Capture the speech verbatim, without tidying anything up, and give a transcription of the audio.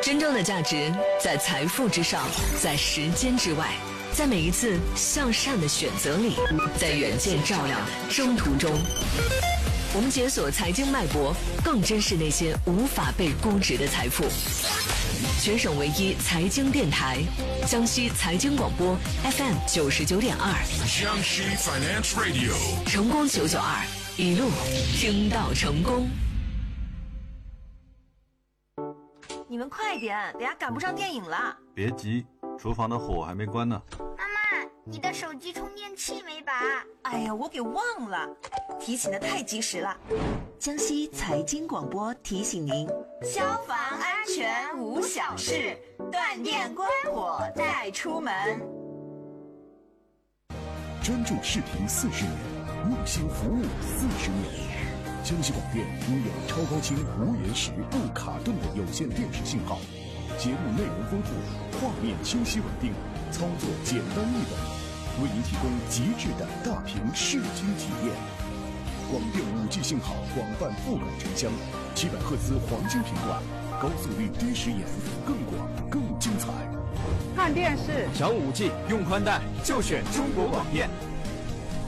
真正的价值在财富之上，在时间之外，在每一次向善的选择里，在远见照亮征途中。我们解锁财经脉搏，更珍视那些无法被估值的财富。全省唯一财经电台，江西财经广播 F M 九十九点二， 江西 Finance Radio， 成功九九二，一路听到成功。 你们快点，等下赶不上电影了。 别急，厨房的火还没关呢。 妈妈，你的手机充电器没拔？ 哎呀，我给忘了，提醒的太及时了。江西财经广播提醒您：消防安全无小事，断电关火再出门。 专注视频四十年，用心服务四十年。江西广电拥有超高清无延时不卡顿的有线电视信号，节目内容丰富，画面清晰稳定，操作简单易懂，为您提供极致的大屏视听体验。广电五 G 信号广泛覆盖城乡，七百赫兹黄金频段，高速率低时延，更广更精彩。 看电视想五 G 用宽带就选中国广电。